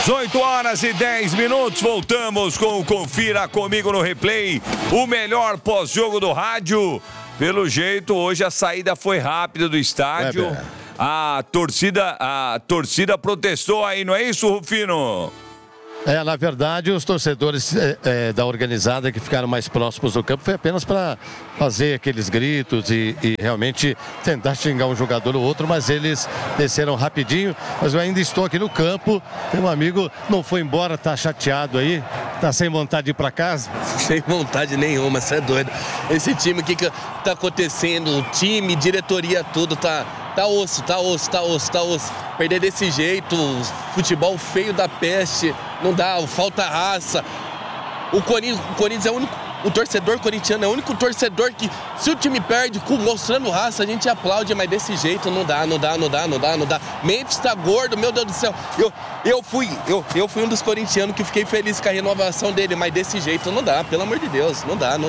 18 horas e 10 minutos, voltamos com o Confira Comigo no Replay, o melhor pós-jogo do rádio. Pelo jeito, hoje a saída foi rápida do estádio. A torcida protestou aí, não é isso, Rufino? Na verdade, os torcedores da organizada que ficaram mais próximos do campo foi apenas para fazer aqueles gritos e realmente tentar xingar um jogador ou outro, mas eles desceram rapidinho. Mas eu ainda estou aqui no campo, meu amigo não foi embora, tá chateado aí, tá sem vontade de ir para casa? Sem vontade nenhuma, você é doido. Esse time, o que tá acontecendo? O time, diretoria, tudo tá osso. Perder desse jeito, futebol feio da peste, não dá, falta raça. O Corinthians é o único, o torcedor corintiano é o único torcedor que, se o time perde mostrando raça, a gente aplaude, mas desse jeito não dá. Memphis tá gordo, meu Deus do céu. Eu fui um dos corintianos que fiquei feliz com a renovação dele, mas desse jeito não dá, pelo amor de Deus, não dá.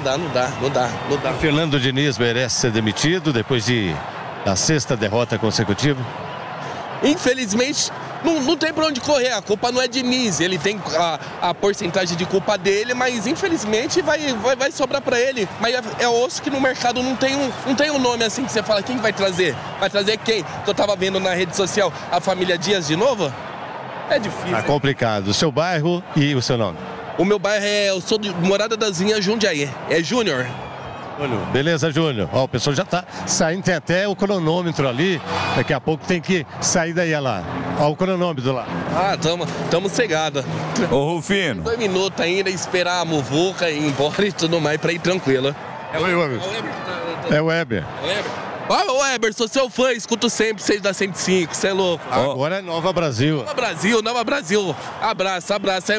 Fernando Diniz merece ser demitido depois da sexta derrota consecutiva? Infelizmente, não tem pra onde correr, a culpa não é de Diniz, ele tem a porcentagem de culpa dele, mas infelizmente vai sobrar pra ele. Mas é osso que no mercado não tem um nome assim que você fala, quem vai trazer? Vai trazer quem? Que eu tava vendo na rede social, a família Dias de novo? É difícil. Tá complicado. O seu bairro e o seu nome? O meu bairro eu sou de Morada das Vinhas, Jundiaí, é Júnior. Beleza, Júnior. Ó, o pessoal já tá saindo, tem até o cronômetro ali. Daqui a pouco tem que sair daí lá. Ó, o cronômetro lá. Tamo cegado. Ô, Rufino. 2 minutos ainda, esperar a muvuca ir embora e tudo mais pra ir tranquilo. É o Weber. É o Weber. Ô, Weber, sou seu fã, escuto sempre vocês da 105, você é louco. Agora é Nova Brasil. Nova Brasil. Abraço.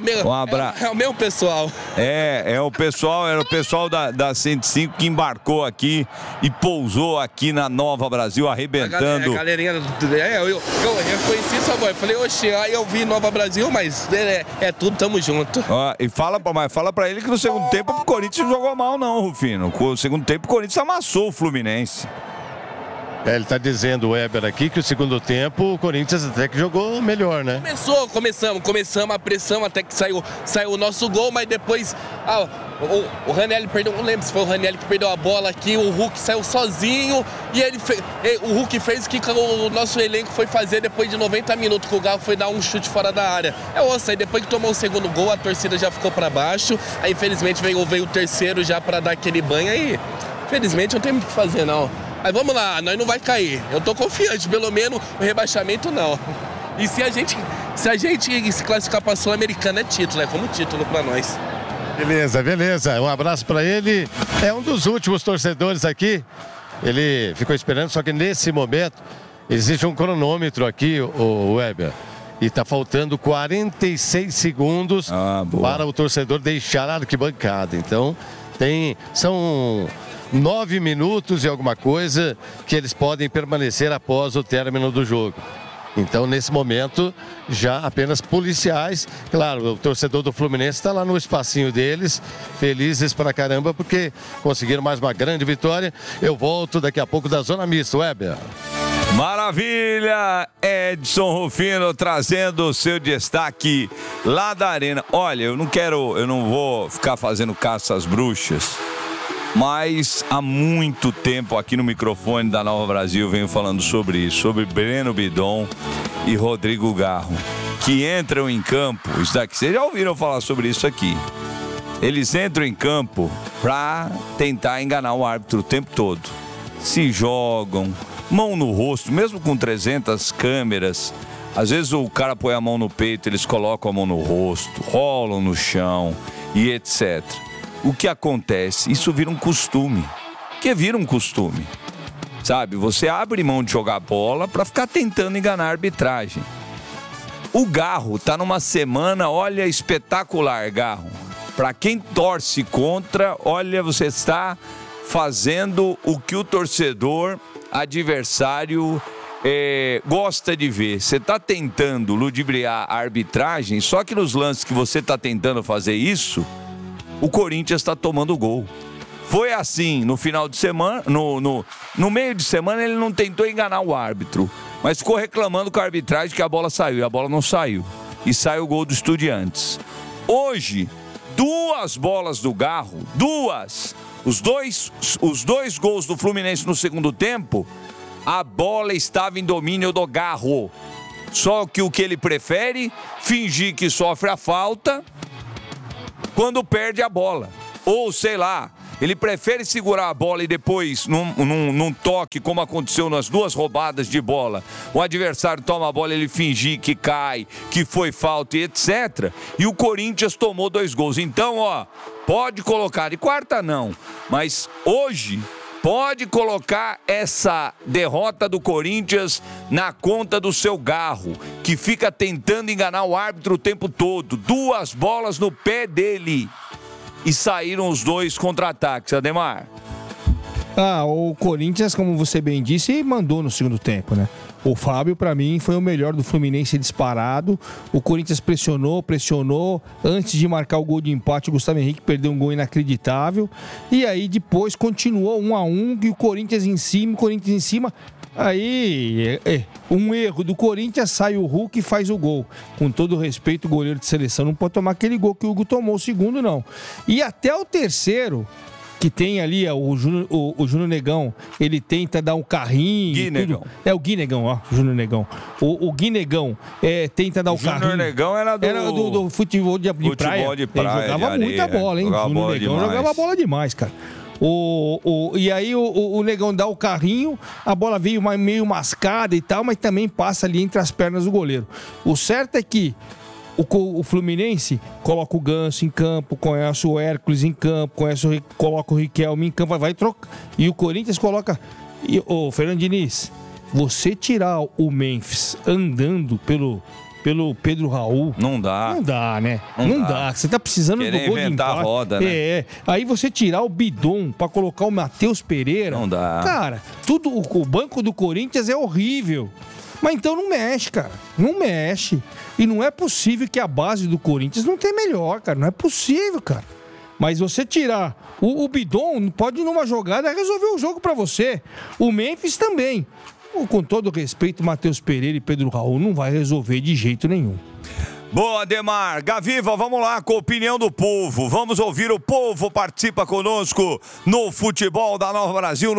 É o meu pessoal. Era o pessoal da 105 que embarcou aqui e pousou aqui na Nova Brasil, arrebentando. A galerinha, eu reconheci sua voz, falei, oxe, aí eu vi Nova Brasil, mas é tudo, tamo junto. E fala pra ele que no segundo tempo o Corinthians não jogou mal não, Rufino. No segundo tempo o Corinthians amassou o Fluminense. Ele tá dizendo, o Weber aqui, que o segundo tempo o Corinthians até que jogou melhor, né? Começamos a pressão até que saiu o nosso gol, mas depois o Ranieri perdeu, não lembro se foi o Ranieri que perdeu a bola aqui, o Hulk saiu sozinho e o Hulk fez o que o nosso elenco foi fazer depois de 90 minutos, que o Galo foi dar um chute fora da área. Aí depois que tomou o segundo gol, a torcida já ficou pra baixo, aí infelizmente veio o terceiro já pra dar aquele banho, aí infelizmente não tem muito o que fazer não. Mas vamos lá, nós não vai cair. Eu tô confiante, pelo menos o rebaixamento não. E se a gente se classificar pra Sul-Americana é título, é como título pra nós. Beleza. Um abraço pra ele. É um dos últimos torcedores aqui. Ele ficou esperando, só que nesse momento existe um cronômetro aqui, o Weber. E tá faltando 46 segundos para o torcedor deixar a arquibancada. Então, são 9 minutos e alguma coisa que eles podem permanecer após o término do jogo. Então, nesse momento, já apenas policiais. Claro, o torcedor do Fluminense está lá no espacinho deles, felizes pra caramba, porque conseguiram mais uma grande vitória. Eu volto daqui a pouco da Zona Mista, Weber. Maravilha! Edson Rufino trazendo o seu destaque lá da arena. Olha, eu não vou ficar fazendo caça às bruxas, mas há muito tempo aqui no microfone da Nova Brasil venho falando sobre isso, sobre Breno Bidon e Rodrigo Garro, que entram em campo, isso daqui, vocês já ouviram falar sobre isso aqui. Eles entram em campo para tentar enganar o árbitro o tempo todo. Se jogam, mão no rosto, mesmo com 300 câmeras. Às vezes o cara põe a mão no peito, eles colocam a mão no rosto, rolam no chão e etc. O que acontece? Isso vira um costume. Que vira um costume. Sabe? Você abre mão de jogar bola para ficar tentando enganar a arbitragem. O Garro tá numa semana, olha, espetacular, Garro. Para quem torce contra, olha, você está fazendo o que o torcedor adversário gosta de ver. Você está tentando ludibriar a arbitragem, só que nos lances que você está tentando fazer isso, o Corinthians está tomando gol. Foi assim no final de semana, no meio de semana ele não tentou enganar o árbitro, mas ficou reclamando com a arbitragem que a bola saiu, e a bola não saiu. e sai o gol do Estudiantes. Hoje, 2 bolas do Garro, 2. Os dois gols do Fluminense no segundo tempo, a bola estava em domínio do Garro. Só que o que ele prefere, fingir que sofre a falta quando perde a bola. Ou, sei lá, ele prefere segurar a bola e depois, num toque, como aconteceu nas 2 roubadas de bola, o adversário toma a bola, ele fingir que cai, que foi falta e etc. E o Corinthians tomou 2 gols. Então, pode colocar, de quarta não, mas hoje pode colocar essa derrota do Corinthians na conta do seu Garro, que fica tentando enganar o árbitro o tempo todo. 2 bolas no pé dele. E saíram os 2 contra-ataques, Ademar. O Corinthians, como você bem disse, mandou no segundo tempo, né? O Fábio, pra mim, foi o melhor do Fluminense disparado. O Corinthians pressionou. Antes de marcar o gol de empate, o Gustavo Henrique perdeu um gol inacreditável. E aí, depois, continuou 1-1, e o Corinthians em cima. Aí, um erro do Corinthians, sai o Hulk e faz o gol. Com todo respeito, o goleiro de seleção não pode tomar aquele gol que o Hugo tomou, o segundo não. E até o terceiro, que tem ali o Júnior Negão, ele tenta dar um carrinho. Gui Negão. É o Gui Negão, Júnior Negão. O Gui Negão tenta dar o carrinho. Júnior Negão era do futebol de praia. Futebol de praia. Ele jogava muita bola, hein? Júnior Negão jogava bola demais, cara. E aí o Negão dá o carrinho, a bola veio meio mascada e tal, mas também passa ali entre as pernas do goleiro. O certo é que o Fluminense coloca o Ganso em campo, conhece o Hércules em campo, coloca o Riquelme em campo, vai trocar. E o Corinthians coloca... Ô, Fernando Diniz, você tirar o Memphis andando pelo Pedro Raul... Não dá. Não dá, né? Não dá. Você tá precisando do gol de empate. A roda, né? Aí você tirar o Bidon pra colocar o Matheus Pereira... Não dá. Cara, o banco do Corinthians é horrível. Mas então não mexe, cara. Não mexe. E não é possível que a base do Corinthians não tenha melhor, cara. Não é possível, cara. Mas você tirar o Bidon, pode numa jogada resolver o jogo pra você. O Memphis também. Com todo respeito, Matheus Pereira e Pedro Raul não vai resolver de jeito nenhum. Boa, Ademar. Gaviva, vamos lá com a opinião do povo. Vamos ouvir o povo. Participa conosco no Futebol da Nova Brasil no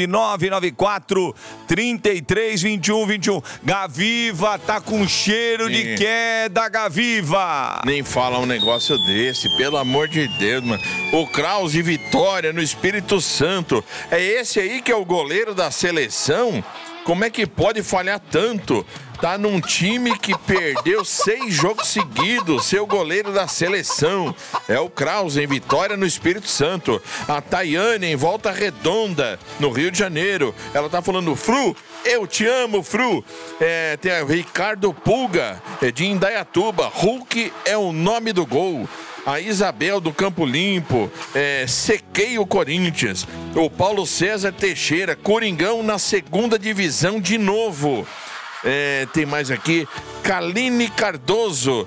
11-994-33-21-21. Gaviva, tá com cheiro de queda, Gaviva. Nem fala um negócio desse, pelo amor de Deus, mano. O Kraus de Vitória no Espírito Santo. É esse aí que é o goleiro da seleção? Como é que pode falhar tanto? Tá num time que perdeu 6 jogos seguidos, seu goleiro da seleção. É o Kraus em Vitória no Espírito Santo. A Tayane em Volta Redonda, no Rio de Janeiro. Ela tá falando, Fru, eu te amo, Fru. Tem o Ricardo Pulga, de Indaiatuba. Hulk é o nome do gol. A Isabel do Campo Limpo, sequei o Corinthians. O Paulo César Teixeira, Coringão na 2ª divisão de novo. Tem mais aqui, Kaline Cardoso,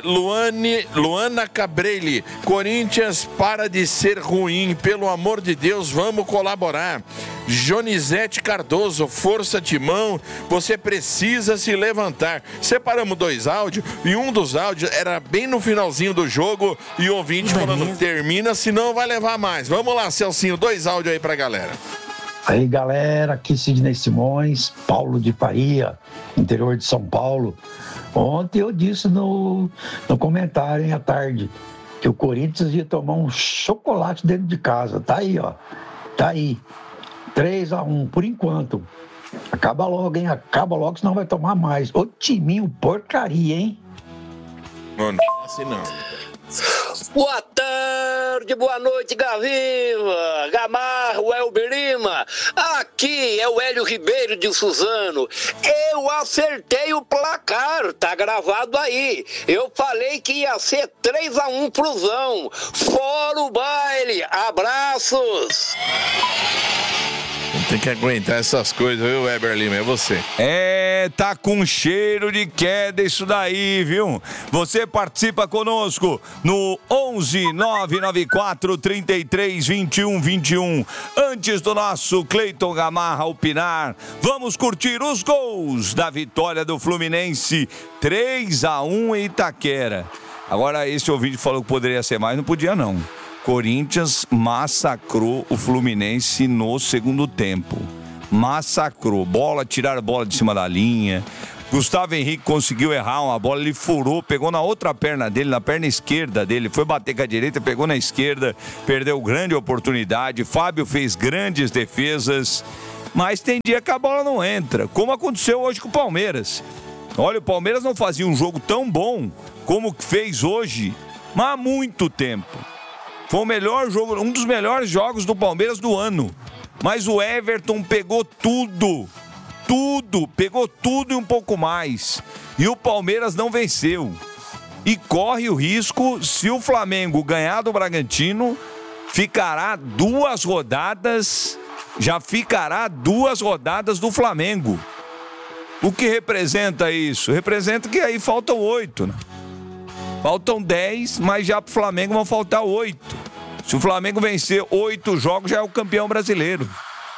Luana Cabrelli, Corinthians para de ser ruim, pelo amor de Deus, vamos colaborar. Jonizete Cardoso, força Timão, você precisa se levantar. Separamos 2 áudios e um dos áudios era bem no finalzinho do jogo e o ouvinte falando, termina, senão vai levar mais. Vamos lá, Celcinho, 2 áudios aí pra galera. Aí galera, aqui Sidney Simões, Paulo de Faria, interior de São Paulo. Ontem eu disse no comentário, à tarde, que o Corinthians ia tomar um chocolate dentro de casa. Tá aí, ó. Tá aí. 3-1, por enquanto. Acaba logo, hein? Acaba logo, senão vai tomar mais. Ô timinho porcaria, hein? Mano, assim não. Boa tarde, boa noite, Gaviva, Gamarro, Elber Lima. Aqui é o Hélio Ribeiro de Suzano. Eu acertei o placar, tá gravado aí. Eu falei que ia ser 3-1 pro Zão. Fora o baile, abraços. Não tem que aguentar essas coisas, viu, Weber Lima? É você. Tá com cheiro de queda isso daí, viu? Você participa conosco no 11 994 33 21 21. Antes do nosso Cleiton Gamarra opinar, vamos curtir os gols da vitória do Fluminense 3-1 em Itaquera. Agora, esse ouvinte falou que poderia ser mais, não podia não. Corinthians massacrou o Fluminense no segundo tempo. Massacrou. Tiraram a bola de cima da linha. Gustavo Henrique conseguiu errar uma bola, ele furou, pegou na outra perna dele, na perna esquerda dele, foi bater com a direita, pegou na esquerda, perdeu grande oportunidade. Fábio fez grandes defesas, mas tem dia que a bola não entra, como aconteceu hoje com o Palmeiras. Olha, o Palmeiras não fazia um jogo tão bom como fez hoje, mas há muito tempo. Foi o melhor jogo, um dos melhores jogos do Palmeiras do ano. Mas o Everton pegou tudo, pegou tudo e um pouco mais. E o Palmeiras não venceu. E corre o risco, se o Flamengo ganhar do Bragantino, ficará 2 rodadas, já ficará 2 rodadas do Flamengo. O que representa isso? Representa que aí faltam 8, né? Faltam 10, mas já pro Flamengo vão faltar 8. Se o Flamengo vencer 8 jogos, já é o campeão brasileiro.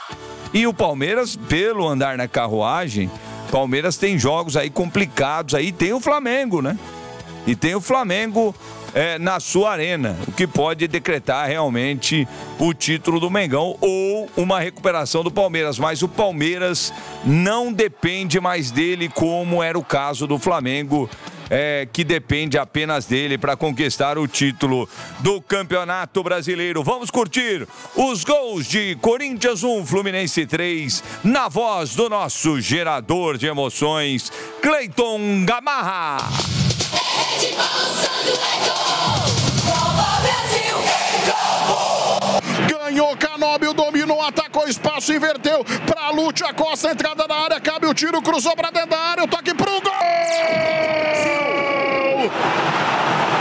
E o Palmeiras, pelo andar na carruagem, Palmeiras tem jogos aí complicados. Aí tem o Flamengo, né? E tem o Flamengo na sua arena, o que pode decretar realmente o título do Mengão ou uma recuperação do Palmeiras. Mas o Palmeiras não depende mais dele, como era o caso do Flamengo, que depende apenas dele para conquistar o título do Campeonato Brasileiro. Vamos curtir os gols de Corinthians 1, Fluminense 3, na voz do nosso gerador de emoções, Cleiton Gamarra. Ganhou Canóbio, dominou, atacou espaço, inverteu pra Lúcia Costa, entrada da área, cabe o tiro, cruzou pra dentro da área, o toque pro gol!